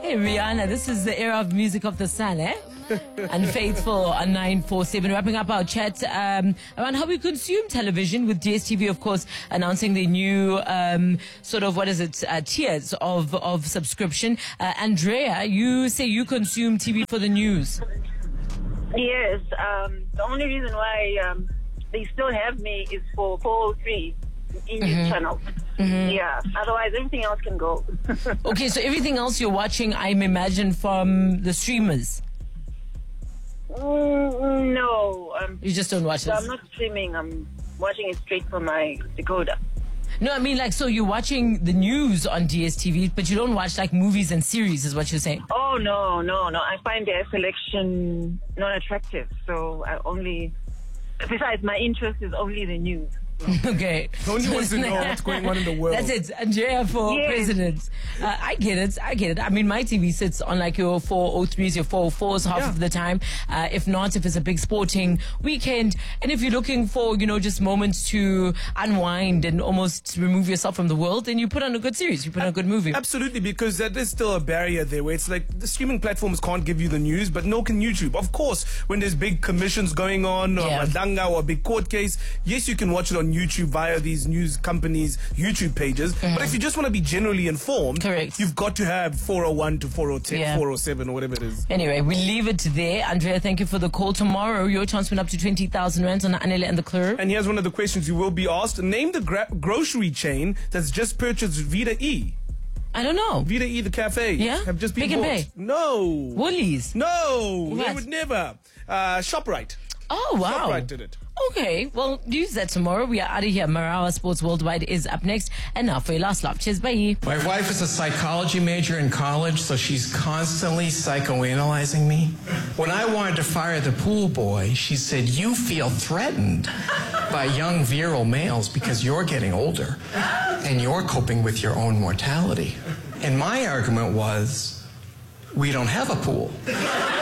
Hey, Rihanna, this is the era of Music of the Sun, eh? And Faithful on 947. Wrapping up our chat around how we consume television with DSTV, of course, announcing the new tiers of subscription. Andrea, you say you consume TV for the news. Yes. The only reason why they still have me is for 403 English channel. Yeah. Otherwise, everything else can go. Okay, so everything else you're watching, I'm imagine, from the streamers. No. You just don't watch it? I'm not streaming. I'm watching it straight from my decoder. No, I mean, like, so you're watching the news on DSTV, but you don't watch, like, movies and series, is what you're saying? Oh, no. I find their selection not attractive. So besides, my interest is only the news. Okay. Only wants to know what's going on in the world. That's it. Andrea for president. I get it. I mean, my TV sits on like your 403s, your 404s half of the time. If not, if it's a big sporting weekend. And if you're looking for, just moments to unwind and almost remove yourself from the world, then you put on a good series. You put on a good movie. Absolutely, because there's still a barrier there where it's like the streaming platforms can't give you the news, but no can YouTube. Of course, when there's big commissions going on, or Madanga, or a big court case, yes, you can watch it on YouTube via these news companies' YouTube pages. But if you just want to be generally informed, you've got to have 401 to 410, 407 or whatever it is. Anyway, we leave it there. Andrea, thank you for the call. Tomorrow, your chance went up to 20,000 rand on Anele and the Club. And here's one of the questions you will be asked. Name the grocery chain that's just purchased Vida E. I don't know. Vida E, the cafe. Yeah? Have just been Pick and bought. Pay? No. Woolies? No. What? They would never. ShopRite. Oh, wow. ShopRite did it. Okay, well, use that tomorrow. We are out of here. Marawa Sports Worldwide is up next. And now for your last laugh. Cheers, bye. My wife is a psychology major in college, so she's constantly psychoanalyzing me. When I wanted to fire the pool boy, she said, "You feel threatened by young virile males because you're getting older and you're coping with your own mortality." And my argument was, we don't have a pool.